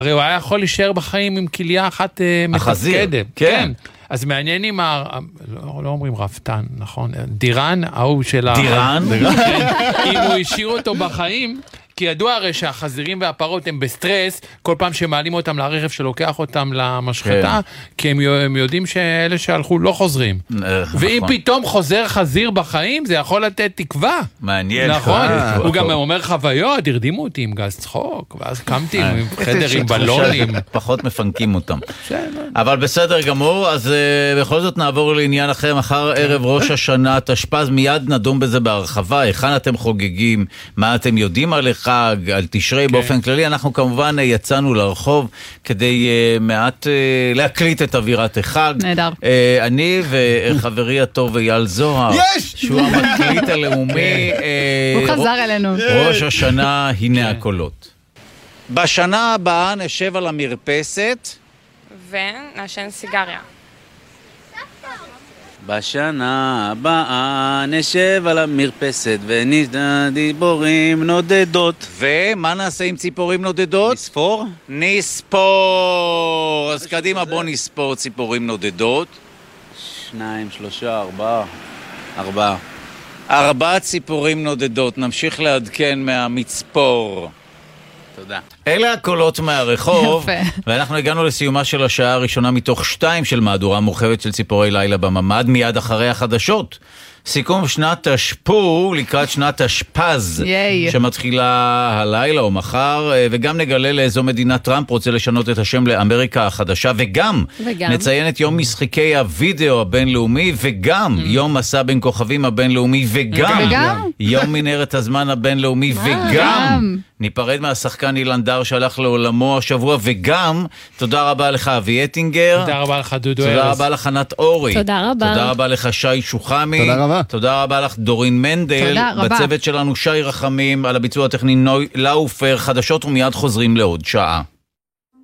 הרי הוא היה יכול להישאר בחיים עם כליה אחת מתפקדת. כן. אז מעניין אם, לא אומרים רפתן, נכון? דירן, ההוא של דירן? אם הוא השאיר אותו בחיים, כי ידוע הרי שהחזירים והפרות הם בסטרס, כל פעם שמעלים אותם לרכב שלוקח אותם למשחטה, כי הם יודעים שאלה שהלכו לא חוזרים. ואם פתאום חוזר חזיר בחיים, זה יכול לתת תקווה. מעניין. נכון. הוא גם אומר חוויות, הרדימו אותי עם גז צחוק, ואז קמתי עם חדר עם בלונים. פחות מפנקים אותם. אבל בסדר גמור, אז בכל זאת נעבור לעניין אחר. מחר ערב ראש השנה תשפ"ז, מיד נדון בזה בהרחבה. היכן אתם חוגגים? מה אתם יודעים על חג, על תשרי באופן כללי. אנחנו כמובן יצאנו לרחוב כדי מעט להקליט את אווירת החג. נהדר. אני וחברי הטוב אייל זוהר, שהוא המקליט הלאומי. הוא חזר אלינו. ראש השנה, הנה הקולות. בשנה הבאה נשב על המרפסת ונעשן סיגריה. בשנה הבאה נשב על המרפסת ונשמע דיבורים נודדות. ומה נעשה עם ציפורים נודדות? נספור? נספור! אז קדימה בוא נספור ציפורים נודדות. 2, 3, 4. 4 ציפורים נודדות. נמשיך לעדכן מהמצפור. תודה. אלה הקולות מהרחוב, ואנחנו הגענו לסיומה של השעה הראשונה מתוך 2 של מהדורה מורחבת של ציפורי לילה בממד, מיד אחרי החדשות. סיכום שנת תשפ"ו לקראת שנת תשפ"ז, שמתחילה הלילה או מחר, וגם נגלה לאיזו מדינה טראמפ רוצה לשנות את השם לאמריקה החדשה, וגם נציין את יום משחקי הוידאו הבינלאומי, וגם יום מסע בין כוכבים הבינלאומי, וגם יום מנהרת הזמן הבינלאומי, וגם ניפרד מהשחקן אילן דר שהלך לעולמו השבוע, וגם תודה רבה לך אבי אטינגר, תודה רבה לך דודו ארז, תודה רבה לך ענת אורי, תודה רבה, תודה רבה לך שי שוחמי, תודה רבה, תודה רבה לך דורין מנדל, בצוות שלנו שי רחמים, על הביצוע הטכני נוי לאופר. חדשות ומיד חוזרים לעוד שעה.